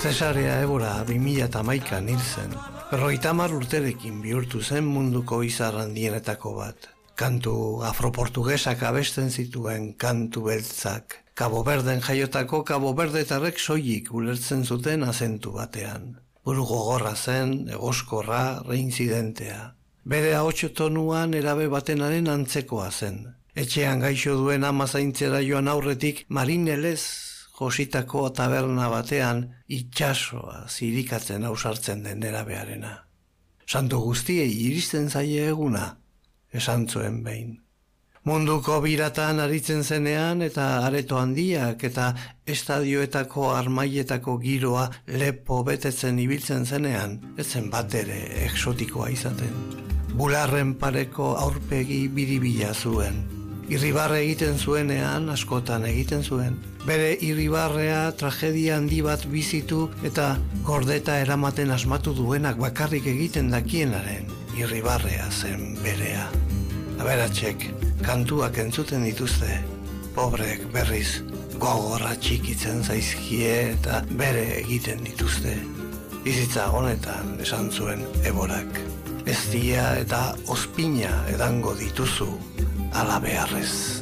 Zesarea Ebora 2011an hil zen. 50 urterekin bihurtu zen munduko izar handienetako bat. Kantu afroportugesak abesten zituen kantu beltzak. Cabo Verden jaiotako Cabo Verdetarrek soilik ulertzen zuten azentu batean. Buru gogorra zen, egoskorra, reinzidentea. Bere ahots tonuan erabe batenaren antzekoa zen. Etxean gaixo duen ama zaintzera joan aurretik marinelez jositako taberna batean itsasoa zirikatzen ausartzen den erabearena. Santu guztiei iristen zaie eguna, esan zuen behin. Munduko biratan aritzen zenean eta areto handiak eta estadioetako armaietako giroa lepo betetzen ibiltzen zenean, ez zen bat ere exotikoa izaten. Bularren pareko aurpegi biribila zuen. Irribarre egiten zuenean askotan egiten zuen. Bere irribarrea tragedia handi bat bizitu eta gordeta eramaten asmatu duenak bakarrik egiten dakienaren irribarrea zen berea. Aberatsek kantuak entzuten dituzte, pobrek berriz gogorra txikitzen zaizkie eta bere egiten dituzte. Bizitza honetan esan zuen Eborak. Eztia eta ospina edango dituzu ala beharrez.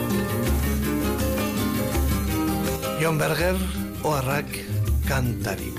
Jon Berger, Oharrak kantari.